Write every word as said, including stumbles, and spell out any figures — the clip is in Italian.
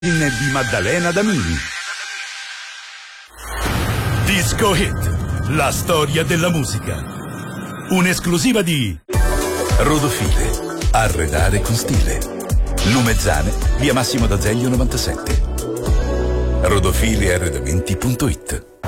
di Maddalena Damini. Disco Hit, la storia della musica. Un'esclusiva di Rodofile, arredare con stile. Lumezzane, via Massimo d'Azeglio novantasette. rodofile arredamenti punto it.